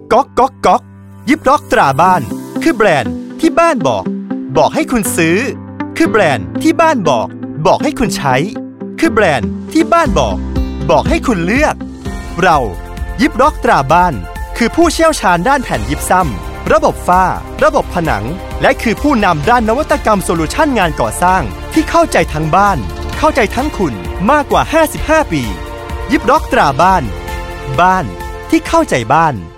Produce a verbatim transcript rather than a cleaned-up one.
ก๊อกก๊อกก๊อกยิบล็อกตราบ้านคือแบรนด์ที่บ้านบอกบอกให้คุณซื้อคือแบรนด์ที่บ้านบอกบอกให้คุณใช้คือแบรนด์ที่บ้านบอกบอกให้คุณเลือกเรายิบล็อกตราบ้านคือผู้เชี่ยวชาญด้านแผ่นยิบซ้ำระบบฝ้าระบบผนังและคือผู้นำด้านนวัตกรรมโซลูชันงานก่อสร้างที่เข้าใจทั้งบ้านเข้าใจทั้งคุณมากกว่าห้าสิบห้าปียิบล็อกตราบ้านบ้านที่เข้าใจบ้าน